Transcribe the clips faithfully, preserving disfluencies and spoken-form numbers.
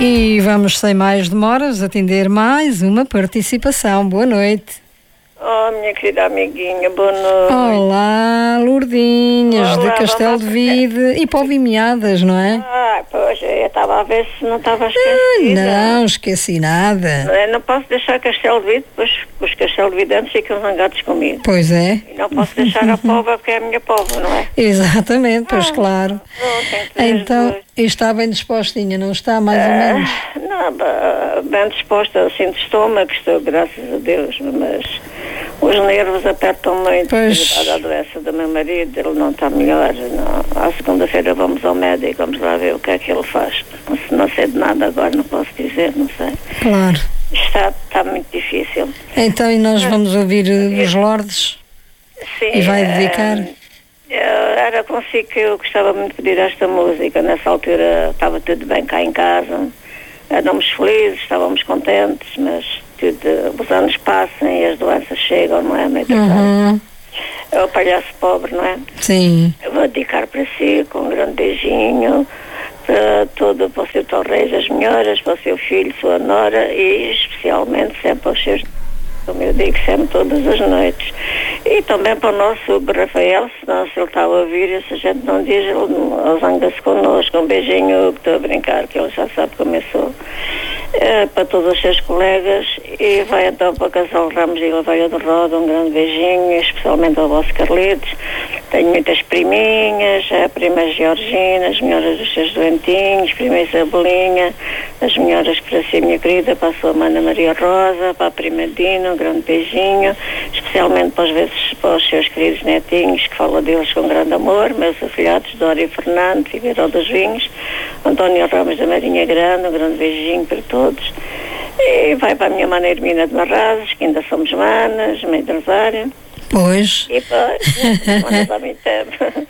E vamos, sem mais demoras, atender mais uma participação. Boa noite. Oh, minha querida amiguinha, boa noite. Olá, Lourdinhas, Olá, de Castelo de Vide e Povimiadas, não é? Ah, pois, eu estava a ver se não estava Ah, esquecida. não, esqueci nada. Não, é? Não posso deixar Castelo de Vide, pois os Castelo de Vidantes ficam zangados comigo. Pois é. E não posso deixar a Póvoa, porque é a minha Póvoa, não é? Exatamente, pois Ah, claro. Pronto, tem que ver as Então, duas. está bem dispostinha, não está, mais ou menos? Ah, não, ba- bem disposta, assim de estômago, estou, graças a Deus, mas os nervos apertam muito. Pois. Devido à doença do meu marido, ele não está melhor. Não. À segunda-feira vamos ao médico, vamos lá ver o que é que ele faz. Se não sei de nada agora, não posso dizer, não sei. Claro. Está, está muito difícil. Então, e nós vamos ouvir uh, os Lordes? Sim, E vai dedicar? eh, eh, era consigo que eu gostava muito de pedir esta música. Nessa altura estava tudo bem cá em casa. Éramos felizes, estávamos contentes, mas tudo, os anos passam e as doenças chegam, não é? Meio da tarde. Uhum. É o palhaço pobre, não é? Sim. Eu vou dedicar para si, com um grande beijinho, para todo, para o seu Torres, as melhoras, para o seu filho, sua nora e especialmente sempre aos seus, como eu digo sempre, todas as noites. E também para o nosso Rafael, senão se ele está a ouvir, e se a gente não diz, ele, ele zanga-se connosco. Um beijinho, que estou a brincar, que ele já sabe como eu sou. É, para todos os seus colegas, e vai então para o Casal Ramos e Laveia do Roda, um grande beijinho, especialmente ao vosso Carlitos. Tenho muitas priminhas, a prima Georgina, as melhoras dos seus doentinhos, prima Isabelinha, as melhoras para si, minha querida, para a sua Ana Maria Rosa, para a prima Dina, um grande beijinho, especialmente para os, vezes, para os seus queridos netinhos, que falo deles com grande amor, meus afilhados, Dória e Fernando, Figueiró dos Vinhos, António Ramos da Marinha Grande, um grande beijinho para todos. E vai para a minha mana Hermina de Marrazes, que ainda somos manas, mãe de Rosário. Pois. E pois, manas há muito tempo.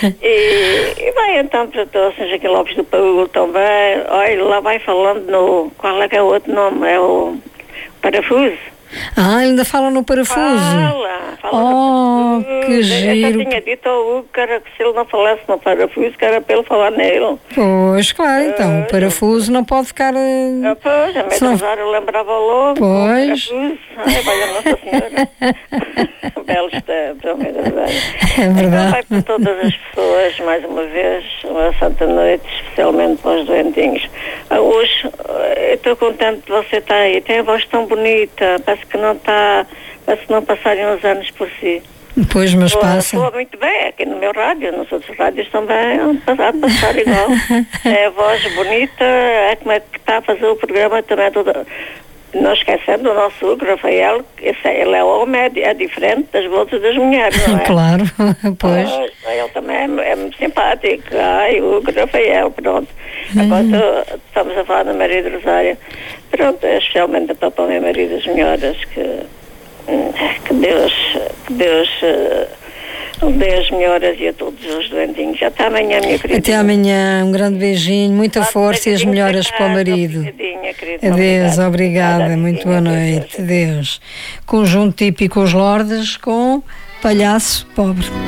E, e vai então para todos, seja aqui Lopes do Paúl também. Olha, lá vai falando no, qual é que é o outro nome? É o Parafuso. Ah, ainda fala no parafuso. Fala, fala Oh, no parafuso. que Eu giro. já tinha dito ao Hugo que, era, que se ele não falasse no parafuso, que era para ele falar nele. Pois, claro, então, o parafuso não pode ficar... uh, Ah, pois, a minha Se não- Rosário lembrava logo. Pois. Parafuso. Ai, vai a Nossa Senhora. Belos tempos, a minha Rosário. É Então verdade. vai para todas as pessoas, mais uma vez, uma santa noite, especialmente para os doentinhos. Ah, hoje, eu estou contente de você estar aí. Tem a voz tão bonita, parece que não está, parece que não passarem os anos por si. Pois, mas Soa- passa. soa muito bem, aqui no meu rádio, nos outros rádios também, há de passar igual. É a voz bonita, é como é que está a fazer o programa também toda. Não esquecendo o nosso Hugo, Rafael, esse, ele é homem, é, é diferente das vozes das mulheres, não é? Claro, pois. Ah, ele também é, é muito simpático. Ai, o Hugo, Rafael, pronto. Agora tô- estamos a falar do marido Rosário. Pronto, é especialmente para o meu marido as melhoras, que, hum, que Deus, que Deus uh, dê as melhoras e a todos os doentinhos. Até amanhã, minha querida. Até amanhã, um grande beijinho, muita Ah, força e as obrigadinha, melhoras para o marido. obrigadinha, querida, Adeus, obrigada. obrigada, muito boa amiguinha, noite. Adeus. Conjunto típico Os Lordes com Palhaço Pobre.